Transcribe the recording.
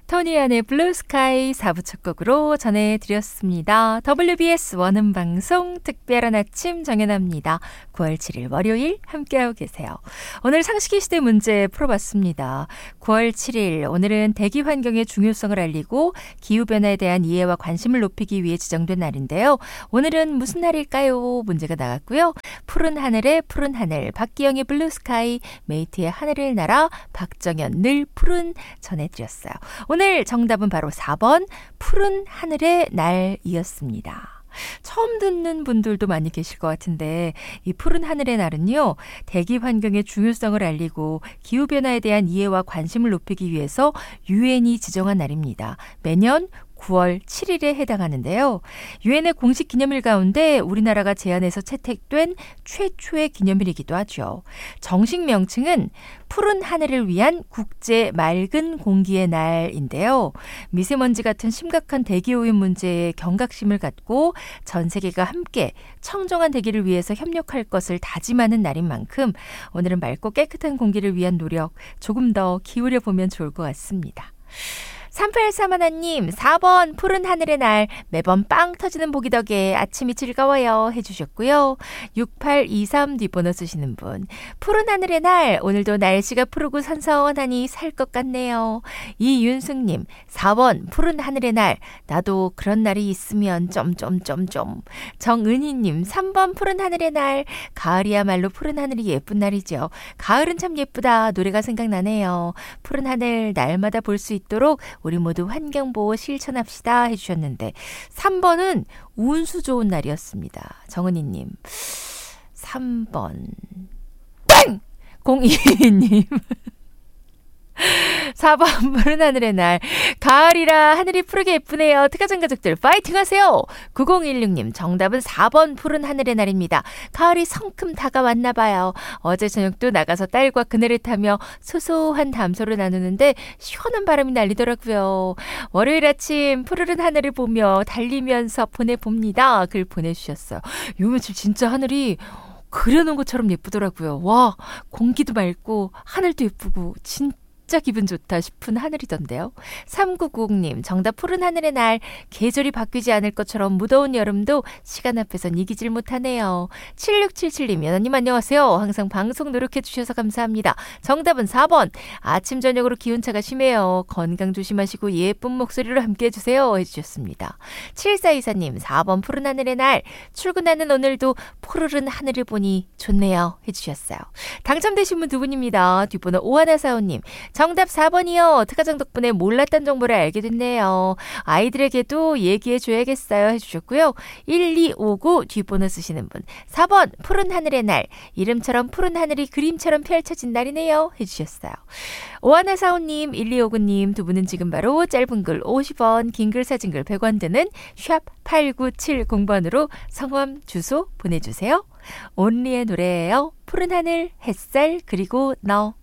토니안의 블루스카이 4부 첫 곡으로 전해드렸습니다. WBS 원음방송 특별한 아침 정연아입니다. 9월 7일 월요일 함께하고 계세요. 오늘 상식이 시대 문제 풀어봤습니다. 9월 7일 오늘은 대기 환경의 중요성을 알리고 기후변화에 대한 이해와 관심을 높이기 위해 지정된 날인데요. 오늘은 무슨 날일까요? 문제가 나갔고요. 푸른 하늘에 푸른 하늘, 박기영의 블루스카이, 메이트의 하늘을 날아, 박정현 늘 푸른 전해드렸어요. 오늘 정답은 바로 4번 푸른 하늘의 날이었습니다. 처음 듣는 분들도 많이 계실 것 같은데 이 푸른 하늘의 날은요. 대기 환경의 중요성을 알리고 기후변화에 대한 이해와 관심을 높이기 위해서 유엔이 지정한 날입니다. 매년 9월 7일에 해당하는데요. 유엔의 공식 기념일 가운데 우리나라가 제안해서 채택된 최초의 기념일이기도 하죠. 정식 명칭은 푸른 하늘을 위한 국제 맑은 공기의 날인데요. 미세먼지 같은 심각한 대기오염 문제에 경각심을 갖고 전 세계가 함께 청정한 대기를 위해서 협력할 것을 다짐하는 날인 만큼 오늘은 맑고 깨끗한 공기를 위한 노력 조금 더 기울여 보면 좋을 것 같습니다. 3831님 4번 푸른 하늘의 날 매번 빵 터지는 보기 덕에 아침이 즐거워요 해주셨고요. 6823 뒷번호 쓰시는 분 푸른 하늘의 날 오늘도 날씨가 푸르고 선선하니 살 것 같네요. 이윤승님 4번 푸른 하늘의 날 나도 그런 날이 있으면 점점점점. 정은희님 3번 푸른 하늘의 날 가을이야말로 푸른 하늘이 예쁜 날이죠. 가을은 참 예쁘다 노래가 생각나네요. 푸른 하늘 날마다 볼 수 있도록 우리 모두 환경보호 실천합시다 해주셨는데 3번은 운수 좋은 날이었습니다. 정은희님 3번 땡! 022님 4번 푸른 하늘의 날 가을이라 하늘이 푸르게 예쁘네요. 특가장 가족들 파이팅 하세요. 9016님 정답은 4번 푸른 하늘의 날입니다. 가을이 성큼 다가왔나 봐요. 어제 저녁도 나가서 딸과 그네를 타며 소소한 담소를 나누는데 시원한 바람이 날리더라고요. 월요일 아침 푸르른 하늘을 보며 달리면서 보내봅니다. 글 보내주셨어요. 요 며칠 진짜 하늘이 그려놓은 것처럼 예쁘더라고요. 와 공기도 맑고 하늘도 예쁘고 진짜 기분 좋다 싶은 하늘이던데요. 3990님 정답 푸른 하늘의 날 계절이 바뀌지 않을 것처럼 무더운 여름도 시간 앞에선 이기질 못하네요. 7677님 연하님 안녕하세요. 항상 방송 노력해 주셔서 감사합니다. 정답은 4번 아침 저녁으로 기온차가 심해요. 건강 조심하시고 예쁜 목소리로 함께해 주세요 해주셨습니다. 7424님 4번 푸른 하늘의 날 출근하는 오늘도 푸르른 하늘을 보니 좋네요 해주셨어요. 당첨되신 분 두 분입니다. 뒷번호 5145님 정답 4번이요. 특가장 덕분에 몰랐던 정보를 알게 됐네요. 아이들에게도 얘기해줘야겠어요 해주셨고요. 1259 뒷번호 쓰시는 분 4번 푸른 하늘의 날 이름처럼 푸른 하늘이 그림처럼 펼쳐진 날이네요 해주셨어요. 오하나사오님 1259님 두 분은 지금 바로 짧은 글 50원 긴 글 사진 글 100원 드는 샵 8970번으로 성함 주소 보내주세요. 온리의 노래예요. 푸른 하늘 햇살 그리고 너